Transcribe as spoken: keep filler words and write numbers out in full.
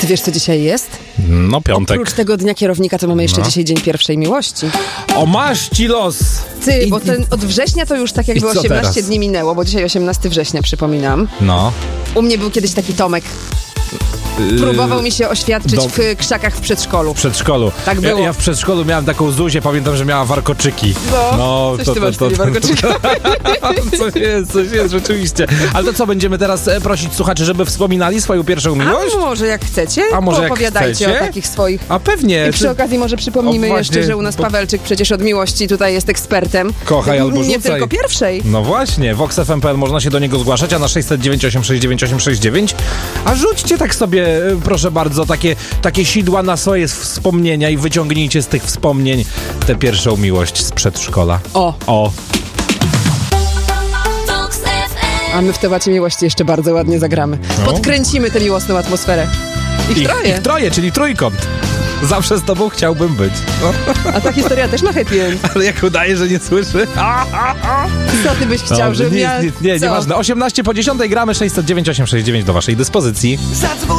ty wiesz, co dzisiaj jest? No, piątek. Oprócz tego dnia kierownika, to mamy jeszcze No. dzisiaj dzień pierwszej miłości. O, masz ci los! Ty, I- bo ten, od września to już tak jakby I co osiemnaście teraz? dni minęło, bo dzisiaj osiemnastego września, przypominam. No. U mnie był kiedyś taki Tomek. Próbował mi się oświadczyć do- w krzakach w przedszkololu. W przedszkolu. Tak było. Ja, ja w przedszkolu miałem taką Zuzię, pamiętam, że miała warkoczyki. No, coś ty masz z tymi warkoczykami. Coś jest, coś jest, rzeczywiście. Ale to co, będziemy teraz e, prosić słuchaczy, żeby wspominali swoją pierwszą miłość? A może jak chcecie, A może jak opowiadajcie chcecie? o takich swoich. A pewnie. I przy okazji może przypomnijmy O, właśnie, jeszcze, że u nas bo- Pawełczyk przecież od miłości tutaj jest ekspertem. Kochaj albo Nie rzucaj. tylko pierwszej. No właśnie, vox f m kropka p l, można się do niego zgłaszać, a na sześćset dziewięć osiem sześć dziewięć osiem sześć dziewięć. A rzućcie tak sobie, e, proszę bardzo, takie, takie sidła na swoje wspomnienia i wyciągnijcie z tych wspomnień tę pierwszą miłość z przedszkola. O, O. a my w temacie miłości jeszcze bardzo ładnie zagramy. No. Podkręcimy tę miłosną atmosferę. I w Ich, troje. ich troje, czyli trójkąt. Zawsze z tobą chciałbym być. A ta historia też ma happy end. Ale jak udaje, że nie słyszy. Co ty byś chciał, Dobrze, żebym nic, ja... nic, nie, co? nieważne. osiemnaście po dziesiątej gramy, sześćset dziewięć osiem sześć dziewięć do waszej dyspozycji. Zadzwoń